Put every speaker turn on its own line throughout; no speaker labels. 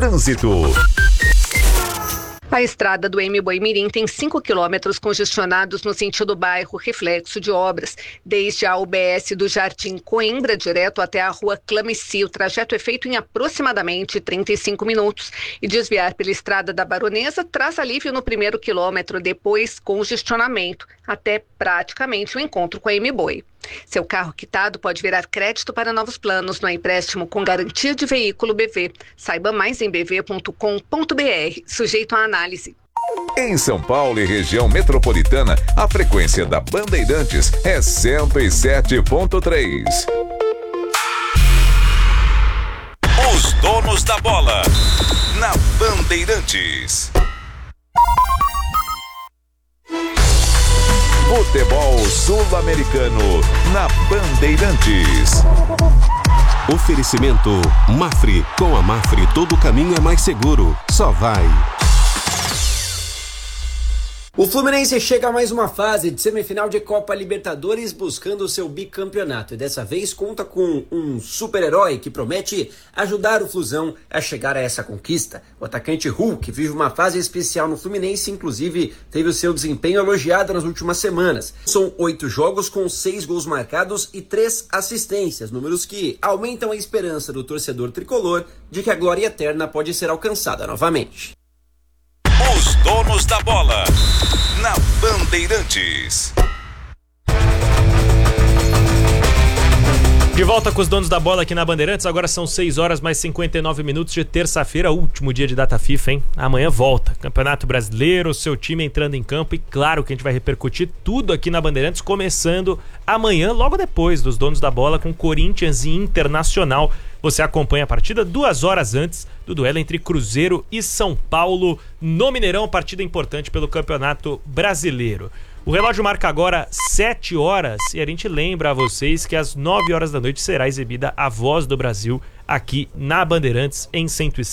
Trânsito.
A estrada do Boi-Mirim tem 5 quilômetros congestionados no sentido bairro, reflexo de obras. Desde a UBS do Jardim Coimbra, direto até a rua Clameci. O trajeto é feito em aproximadamente 35 minutos. E desviar pela estrada da Baronesa traz alívio no primeiro quilômetro, depois congestionamento, até praticamente o encontro com a Boi. Seu carro quitado pode virar crédito para novos planos no empréstimo com garantia de veículo BV. Saiba mais em bv.com.br, sujeito à análise.
Em São Paulo e região metropolitana, a frequência da Bandeirantes é 107.3. Os donos da bola, na Bandeirantes. Futebol sul-americano na Bandeirantes.
Oferecimento Mafre. Com a Mafre todo caminho é mais seguro. Só vai.
O Fluminense chega a mais uma fase de semifinal de Copa Libertadores buscando o seu bicampeonato. E dessa vez conta com um super-herói que promete ajudar o Flusão a chegar a essa conquista. O atacante Hulk vive uma fase especial no Fluminense, inclusive teve o seu desempenho elogiado nas últimas semanas. São 8 jogos com 6 gols marcados e 3 assistências, números que aumentam a esperança do torcedor tricolor de que a glória eterna pode ser alcançada novamente.
Os donos da bola, na Bandeirantes.
De volta com os donos da bola aqui na Bandeirantes. Agora são 6 horas mais 59 minutos de terça-feira, último dia de data FIFA, hein? Amanhã volta. Campeonato Brasileiro, seu time entrando em campo e claro que a gente vai repercutir tudo aqui na Bandeirantes, começando amanhã, logo depois dos donos da bola com Corinthians e Internacional. Você acompanha a partida 2 horas antes do duelo entre Cruzeiro e São Paulo no Mineirão, partida importante pelo Campeonato Brasileiro. O relógio marca agora 7 horas e a gente lembra a vocês que às 9 horas da noite será exibida a Voz do Brasil aqui na Bandeirantes em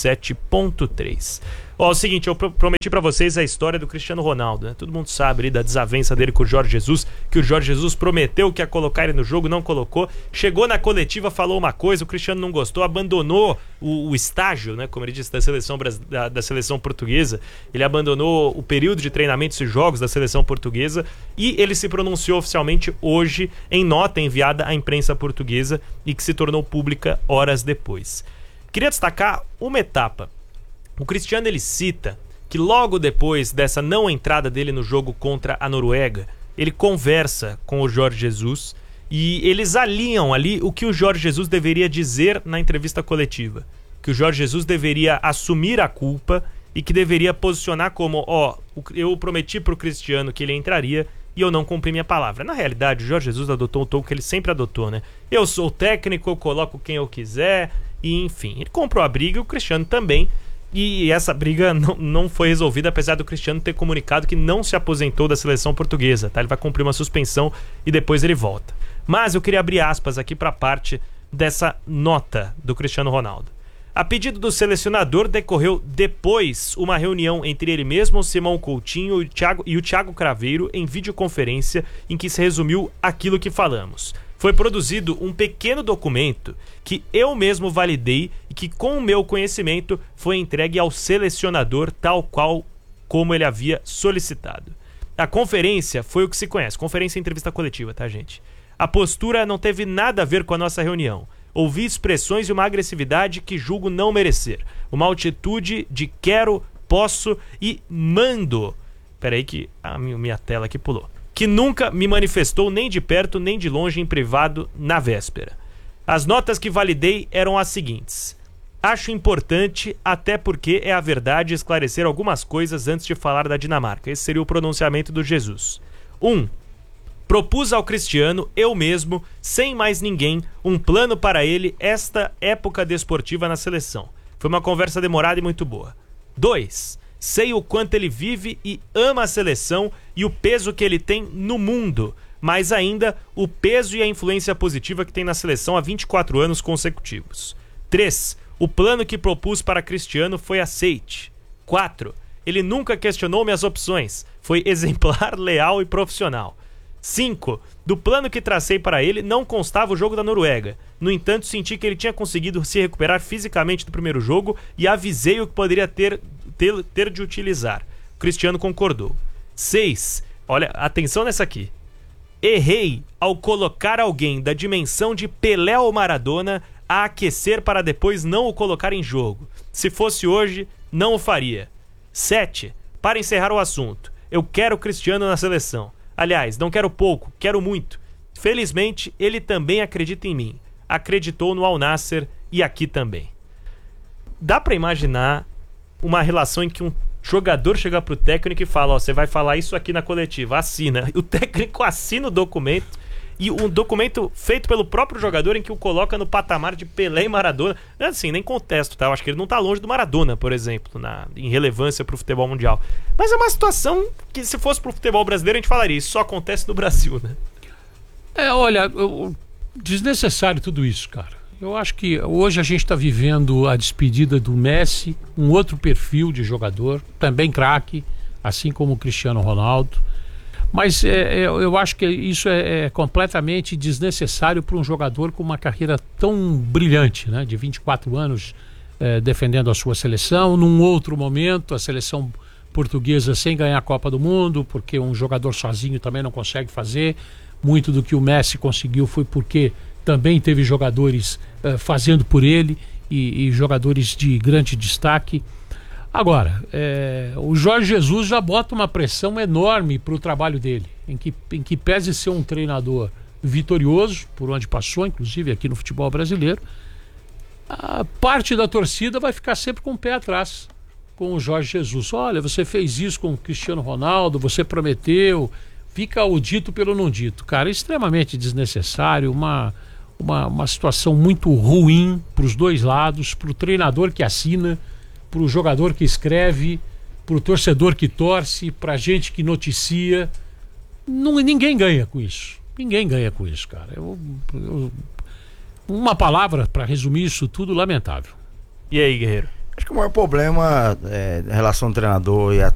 107.3. Ó, é o seguinte, eu prometi pra vocês a história do Cristiano Ronaldo, né? Todo mundo sabe ali da desavença dele com o Jorge Jesus, que o Jorge Jesus prometeu que ia colocar ele no jogo, não colocou. Chegou na coletiva, falou uma coisa, o Cristiano não gostou, abandonou o estágio, né? Como ele disse, da seleção portuguesa. Ele abandonou o período de treinamentos e jogos da seleção portuguesa e ele se pronunciou oficialmente hoje em nota enviada à imprensa portuguesa e que se tornou pública horas depois. Queria destacar uma etapa. O Cristiano, ele cita que logo depois dessa não entrada dele no jogo contra a Noruega, ele conversa com o Jorge Jesus e eles alinham ali o que o Jorge Jesus deveria dizer na entrevista coletiva. Que o Jorge Jesus deveria assumir a culpa e que deveria posicionar como, eu prometi pro Cristiano que ele entraria e eu não cumpri minha palavra. Na realidade, o Jorge Jesus adotou o tom que ele sempre adotou, né? Eu sou o técnico, eu coloco quem eu quiser e enfim. Ele comprou a briga e o Cristiano também. E essa briga não foi resolvida, apesar do Cristiano ter comunicado que não se aposentou da seleção portuguesa, tá? Ele vai cumprir uma suspensão e depois ele volta. Mas eu queria abrir aspas aqui para parte dessa nota do Cristiano Ronaldo. A pedido do selecionador, decorreu depois uma reunião entre ele mesmo, Simão Coutinho e o Thiago Craveiro em videoconferência em que se resumiu aquilo que falamos. Foi produzido um pequeno documento que eu mesmo validei e que, com o meu conhecimento, foi entregue ao selecionador tal qual como ele havia solicitado. A conferência foi o que se conhece, conferência e entrevista coletiva, tá, gente? A postura não teve nada a ver com a nossa reunião. Ouvi expressões e uma agressividade que julgo não merecer. Uma altitude de quero, posso e mando. Peraí que a minha tela aqui pulou. Que nunca me manifestou nem de perto nem de longe em privado na véspera. As notas que validei eram as seguintes. Acho importante, até porque é a verdade, esclarecer algumas coisas antes de falar da Dinamarca. Esse seria o pronunciamento do Jesus. 1. Propus ao Cristiano, eu mesmo, sem mais ninguém, um plano para ele esta época desportiva na seleção. Foi uma conversa demorada e muito boa. 2. Sei o quanto ele vive e ama a seleção e o peso que ele tem no mundo, mas ainda o peso e a influência positiva que tem na seleção há 24 anos consecutivos. 3. O plano que propus para Cristiano foi aceite. 4. Ele nunca questionou minhas opções, foi exemplar, leal e profissional. 5. Do plano que tracei para ele, não constava o jogo da Noruega. No entanto, senti que ele tinha conseguido se recuperar fisicamente do primeiro jogo e avisei o que poderia ter de utilizar. O Cristiano concordou. 6. Olha, atenção nessa aqui. Errei ao colocar alguém da dimensão de Pelé ou Maradona a aquecer para depois não o colocar em jogo. Se fosse hoje, não o faria. 7. Para encerrar o assunto, eu quero o Cristiano na seleção. Aliás, não quero pouco, quero muito. Felizmente, ele também acredita em mim. Acreditou no Al Nassr e aqui também. Dá pra imaginar uma relação em que um jogador chega pro técnico e fala, ó, você vai falar isso aqui na coletiva, assina. E o técnico assina o documento, e um documento feito pelo próprio jogador em que o coloca no patamar de Pelé e Maradona. Assim, nem contesto, tá? Eu acho que ele não tá longe do Maradona, por exemplo, em relevância pro futebol mundial. Mas é uma situação que, se fosse pro futebol brasileiro, a gente falaria, isso só acontece no Brasil, né?
Olha, desnecessário tudo isso, cara. Eu acho que hoje a gente está vivendo a despedida do Messi, um outro perfil de jogador, também craque, assim como o Cristiano Ronaldo. Mas eu acho que isso é completamente desnecessário para um jogador com uma carreira tão brilhante, né? De 24 anos defendendo a sua seleção. Num outro momento, a seleção portuguesa sem ganhar a Copa do Mundo, porque um jogador sozinho também não consegue fazer. Muito do que o Messi conseguiu foi porque também teve jogadores fazendo por ele e jogadores de grande destaque. Agora, o Jorge Jesus já bota uma pressão enorme para o trabalho dele, em que pese ser um treinador vitorioso, por onde passou, inclusive aqui no futebol brasileiro, a parte da torcida vai ficar sempre com o pé atrás com o Jorge Jesus. Olha, você fez isso com o Cristiano Ronaldo, você prometeu, fica o dito pelo não dito. Cara, extremamente desnecessário, uma situação muito ruim para os dois lados, para o treinador que assina, para o jogador que escreve, para o torcedor que torce, para a gente que noticia. Ninguém ganha com isso. Ninguém ganha com isso, cara. Uma palavra para resumir isso tudo, lamentável.
E aí, Guerreiro?
Acho que o maior problema é a relação do treinador e